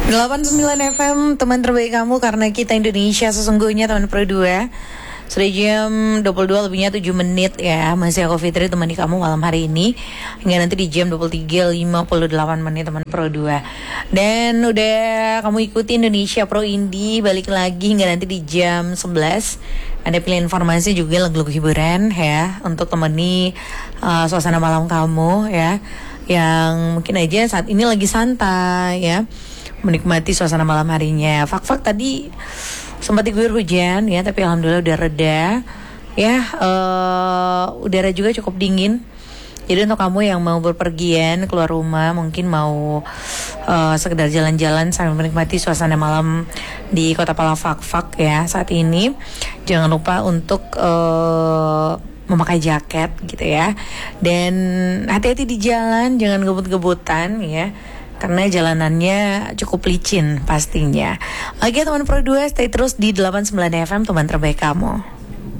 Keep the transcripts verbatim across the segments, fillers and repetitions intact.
delapan puluh sembilan F M, teman terbaik kamu karena kita Indonesia sesungguhnya, teman Pro dua. Sudah jam dua puluh dua lebihnya tujuh menit ya. Masih aku Fitri temani kamu malam hari ini hingga nanti di jam dua puluh tiga lima puluh delapan menit, teman Pro dua. Dan udah kamu ikuti Indonesia Pro Indie balik lagi hingga nanti di jam sebelas. Ada pilihan informasi juga, lagu-lagu hiburan ya untuk temani uh, suasana malam kamu ya, yang mungkin aja saat ini lagi santai ya, menikmati suasana malam harinya. Fak-fak tadi sempat diguyur hujan ya, tapi alhamdulillah udah reda ya. Uh, udara juga cukup dingin. Jadi untuk kamu yang mau berpergian keluar rumah, mungkin mau uh, sekedar jalan-jalan sambil menikmati suasana malam di Kota Palafak-Fak ya saat ini, jangan lupa untuk uh, memakai jaket gitu ya. Dan hati-hati di jalan, jangan gebut-gebutan ya, karena jalanannya cukup licin pastinya. Oke teman Pro dua, stay terus di delapan puluh sembilan F M, teman terbaik kamu.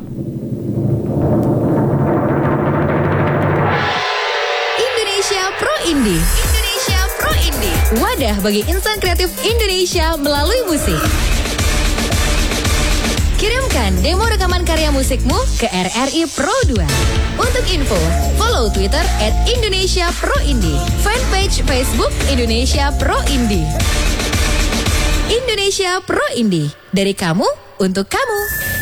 Indonesia Pro Indie. Indonesia Pro Indie. Wadah bagi insan kreatif Indonesia melalui musik. Kirimkan demo rekaman karya musikmu ke R R I Pro dua. Untuk info, follow Twitter at Indonesia Pro Indie, fanpage Facebook Indonesia Pro Indie. Indonesia Pro Indie, dari kamu untuk kamu.